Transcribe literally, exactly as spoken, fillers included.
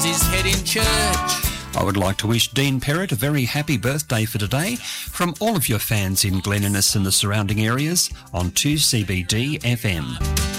his head in church. I would like to wish Dean Perrott a very happy birthday for today from all of your fans in Glen Innes and the surrounding areas on two C B D F M.